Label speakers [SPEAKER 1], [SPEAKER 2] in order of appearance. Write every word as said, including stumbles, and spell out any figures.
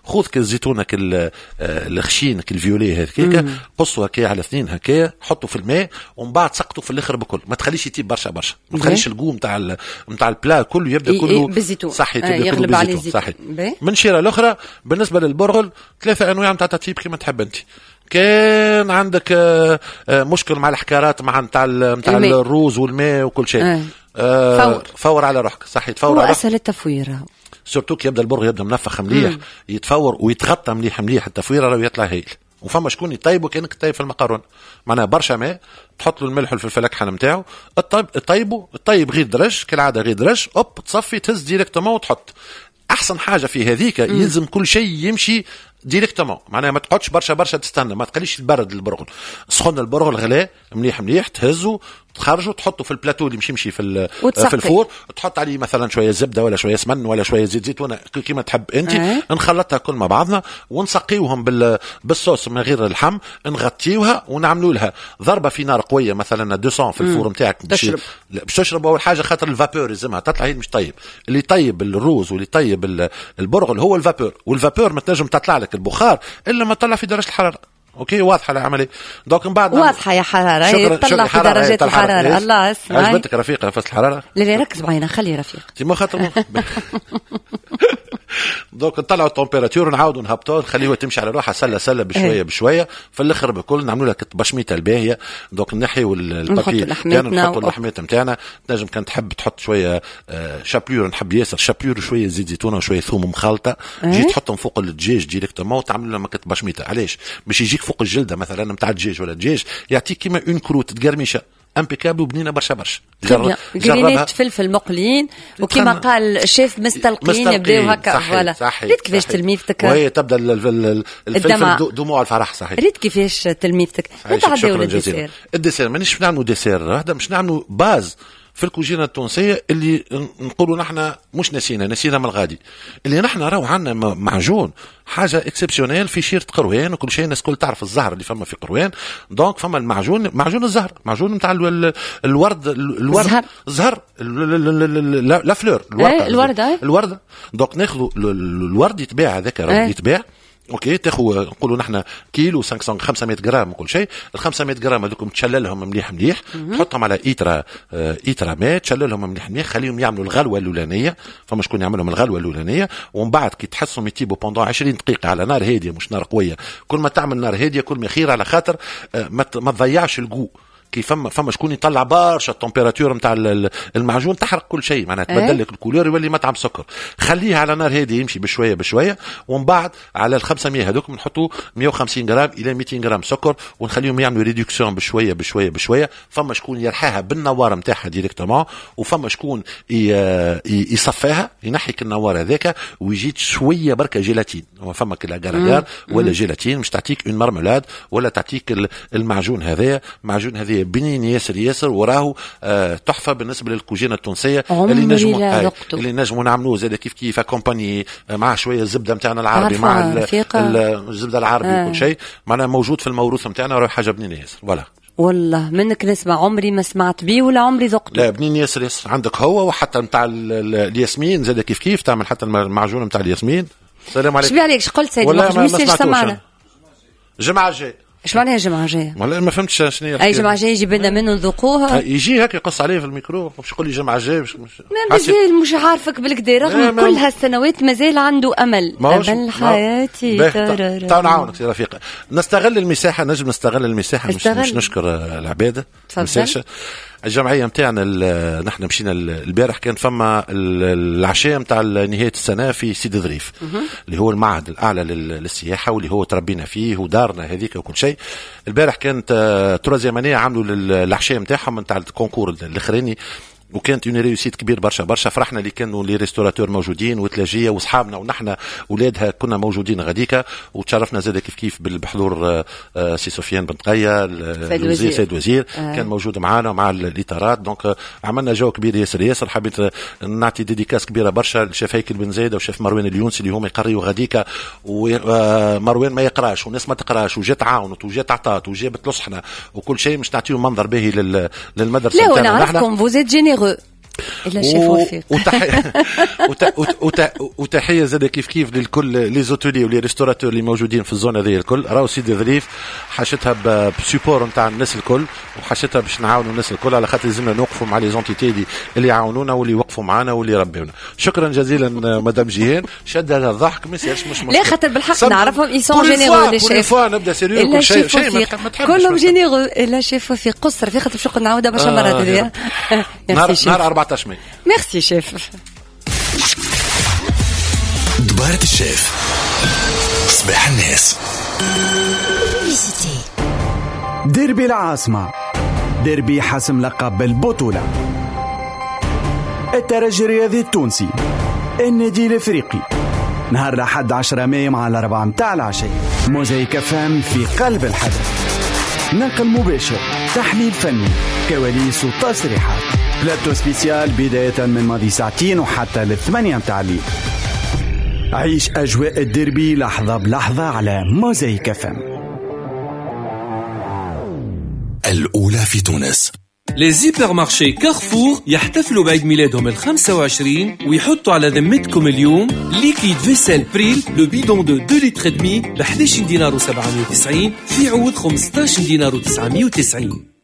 [SPEAKER 1] خذ كالزيتونه كال الخشين كالفيولي هذيك قصوا هكا على اثنين هكا حطوا في الماء ومن بعد سقطوا في الاخر بكل ما تخليش يطيب برشا برشا ما تخليش الجو نتاع نتاع البلا كله يبدا كله
[SPEAKER 2] بالزيتون
[SPEAKER 1] صحي
[SPEAKER 2] آه يغلب عليه الزيتون
[SPEAKER 1] صحي. من شيره الاخرى بالنسبه للبرغل ثلاثه انواع نتاع تطيب كما تحب انت. كان عندك مشكل مع الحكارات مع نتاع نتاع الروز والماء وكل شيء آه. آه فور فور على روحك صحي تفور على
[SPEAKER 2] اسهل التفوير
[SPEAKER 1] سورتو كي يبدا البرغل يبدا منفخ مليح مم. يتفور ويتغطى مليح مليح التفوير راه يطلع هايل. وفما شكون يطيبه كانك طيب في المقارون معناها برشا ماء تحط له الملح والفلفل الأكحل نتاعو الطيب طيبه الطيب غير درج كالعاده غير درج اوب تصفي تهز ديريكتومون وتحط. احسن حاجه في هذيك يلزم كل شيء يمشي ديريكتومون معناها ما تقعدش برشا برشا تستنى ما تخليش البرد البرغل سخن البرغل غلاء مليح مليح تهزه تخرجه تحطه في البلاتو اللي مش يمشي في في الفور تحط عليه مثلا شويه زبده ولا شويه سمن ولا شويه زيت زيتونه كيما تحب انت أه. نخلطها كل مع بعضنا ونسقيوهم بال بالصوص من غير اللحم نغطيوها ونعملوا لها ضربه في نار قويه مثلا مئتين في الفور نتاعك باش باش تشرب اول حاجه خاطر الفابور يلزمها تطلع هي مش طيب اللي طيب الروز واللي طيب البرغل هو الفابور والفابور ما تنجم تطلع لك البخار الا ما تطلع في درجه الحراره. اوكي واضحه العمليه دونك من بعد
[SPEAKER 2] واضحه يا حراره يطلع في درجات الحراره, الحرارة. الله اسمع
[SPEAKER 1] عجبتك رفيقه فصل الحراره
[SPEAKER 2] لا لا ركز معايا خلي رفيق
[SPEAKER 1] ما خاطر دونك نطلعوا التمبيراتور ونعاودوا نهبطوا نخليوها تمشي على روحها سله سله بشويه بشويه في الاخر بكل نعملوا لك بشميته الباهيه دونك نحيوا البابي كانوا نحطوا اللحمات نتاعنا تنجم كان تحب تحط شويه شابيور نحب ياسر شابيور وشويه زيت زيتونه وشويه ثوم مخلطه جي تحطهم فوق الدجاج ديريكتومون وتعمل لهم كت بشميته علاش باش يجيك فوق الجلده مثلا نتاع الدجاج ولا الدجاج يعطيك كيما اون كروت تقرمشه امبيكابل وبنينه برشا برشا
[SPEAKER 2] جرينات فلفل مقليين وكما قال الشيف مستلقين يبداو هكا فوالا. ريت كيفاش تلميذتك
[SPEAKER 1] وهي تبدا الفلفل دموع الفرح صحيح.
[SPEAKER 2] ريت كيفاش تلميذتك نتعداو للديسير
[SPEAKER 1] الديسير مانيش نعملوا ديسير هذا مش نعملوا باز في الكوجينه التونسيه اللي نقولوا نحن مش نسينا نسينا من الغادي اللي نحن راهو عندنا معجون حاجه اكسبسيونيل في شيره قروان وكل شيء الناس كل تعرف الزهر اللي فما في قروان دونك فما المعجون معجون الزهر معجون نتاع الورد الورد الزهر لا فلور
[SPEAKER 2] الورده الورده
[SPEAKER 1] الورده دونك ناخذوا الورد يتباع هذاك يتباع اوكي تاخذ نقولوا نحن كيلو خمسمية غرام وكل شيء ال خمسمية غرام هذوكم تشللهم مليح مليح تحطهم على ايترا ايترا ماء تشللهم مليح مليح خليهم يعملوا الغلوه الاولانيه فما شكون يعملهم الغلوه الاولانيه ومن بعد كي تحسهم يطيبوا بوندون عشرين دقيقه على نار هاديه مش نار قويه كل ما تعمل نار هاديه كل ما خير على خاطر ما تضيعش الجو كي فما فما شكون يطلع برشا التمبيراتور نتاع المعجون تحرق كل شيء معناها تبدل لك الكولور يولي مطعم سكر خليه على نار هادي يمشي بشويه بشويه ومن بعد على ال خمسمية هذوك نحطوا مية وخمسين غرام الى مئتين غرام سكر ونخليهم يعملوا ريدكسيون بشويه بشويه بشويه فما شكون يرحاها بالنوار نتاعها ديريكتومون وفما شكون يصفاها ينحيك النوار هذاك ويجيك شويه بركه جيلاتين فما كلا غراغار ولا جيلاتين مش تعطيك اون مرملاد ولا تعطيك المعجون هذايا معجون هذايا بنين ياسر ياسر وراه آه تحفه بالنسبه للكوجينه التونسيه اللي نجموا آه اللي نجموا نعملوه زي كيف كيف كومباني آه مع شويه الزبده نتاعنا العربي مع الزبده العربي آه. وكل شيء معناها موجود في الموروث نتاعنا راه حاجه بنينه ياسر ولا
[SPEAKER 2] والله منك نسمع عمري ما سمعت بيه ولا عمري ذقته
[SPEAKER 1] لا بنين ياسر ياسر عندك هو وحتى نتاع الياسمين زي كيف كيف تعمل حتى المعجون نتاع الياسمين. السلام عليكم.
[SPEAKER 2] شبيه عليك شقلت سيدي ما سمعنا
[SPEAKER 1] جمعه جاي
[SPEAKER 2] ايش معناها جمعه جايه؟
[SPEAKER 1] والله ما فهمتش شنو هي
[SPEAKER 2] اي جمعه جايه يجيب لنا منه نذوقوها
[SPEAKER 1] يجي هكا يقص عليه في الميكرو باش يقول لي جمعه جايه مش
[SPEAKER 2] مازال مش عارفك بالكدا رغم كل هالسنوات مازال عنده امل امل حياتي
[SPEAKER 1] تعال نعاونك سي رفيقه نستغل المساحه نجم نستغل المساحه مش, مش نشكر العباده مساحه الجمعيه نتاعنا نحن مشينا البارح كان فما العشاء نتاع نهايه السنه في سيدي ظريف اللي هو المعهد الاعلى للسياحه واللي هو تربينا فيه ودارنا هذيك وكل شيء. البارح كانت تروازيام انيه عملوا العشاء نتاعهم نتاع الكونكور الاخراني وكانت اون ريوسيت كبير برشا برشا فرحنا اللي كانوا لي ريستوراتور موجودين وتلاجيه واصحابنا ونحن اولادها كنا موجودين غاديكا وتشرفنا زاد كيف كيف بحضور سي سفيان بن تقيا الوزير سيد وزير آه. كان موجود معنا ومع الاطارات دونك عملنا جو كبير ياسر ياسر حبيت نعطي ديديكاس كبيره برشا للشيف هيكل بن زايده وشيف مروان اليونسي اللي هما يقريوا غاديكا ومروان ما يقراش والناس ما تقراش وجات عاونت وجات عطات وجابت لصحنا وكل شيء مش نعطيهم منظر باهي للمدرسه
[SPEAKER 2] نتاعنا. لا ونعرفكم فوزيت جينيرو إلا شيف وفيق.
[SPEAKER 1] وتحية وتحية زاد كيف كيف للكل لي زوتولي ولي ريستوراتور اللي موجودين في الزون هذه الكل. راهو سيدي ظريف حاشتها بسيبور نتاع الناس الكل، وحاشتها باش نعاونوا الناس الكل، على خاطر لازمنا نوقفوا مع لي زونتيتي دي اللي يعاونونا واللي يوقفوا معنا واللي يربيونا. شكرا جزيلا مدام جيهان. شد هذا الضحك ما يصيرش مش مشكل.
[SPEAKER 2] لا خاطر بالحق نعرفهم ايسون جينيرو لي شيف.
[SPEAKER 1] نبدا سيريو كل شيء شيء
[SPEAKER 2] كلهم جينيرو. الا شيف في قصر في خاطر باش نقعد نعاودها باش مرات هذه.
[SPEAKER 1] نهار نهار أربعطاش ماي.
[SPEAKER 2] ميرسي شيف.
[SPEAKER 3] دبارة الشيف صباح الناس.
[SPEAKER 4] ديربي العاصمة، ديربي حسم لقب البطولة. الترجي الرياضي التونسي، النادي الافريقي، نهار الأحد عشرة ماي مع الأربعة متاع العشية. موزايك فام في قلب الحدث، نقل مباشر، تحليل فني، كواليس وتصريحات، بلاتو سبيسيال بداية من ماضي ساعتين وحتى للثمانية متاع الليل. عيش أجواء الديربي لحظة بلحظة على موزايك فام.
[SPEAKER 3] الأولى في تونس.
[SPEAKER 5] لي سوبر مارشي كارفور يحتفلوا بعيد ميلادهم الخمسة وعشرين ويحطوا على ذمتكم اليوم ليكيد فيسيل بريل لو بيدون دو اثنين لتر دمي ب إحداش دينار وسبعمية وتسعين في عوض خمسطاش دينار وتسعمية وتسعين.